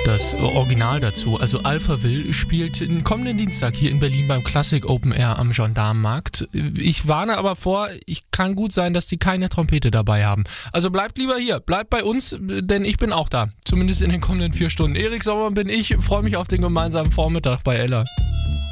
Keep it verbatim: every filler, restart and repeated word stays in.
Das Original dazu, also Alphaville, spielt den kommenden Dienstag hier in Berlin beim Classic Open Air am Gendarmenmarkt. Ich warne aber vor, ich kann gut sein, dass die keine Trompete dabei haben. Also bleibt lieber hier, bleibt bei uns, denn ich bin auch da. Zumindest in den kommenden vier Stunden. Erik Sommer bin ich, freue mich auf den gemeinsamen Vormittag bei Ella.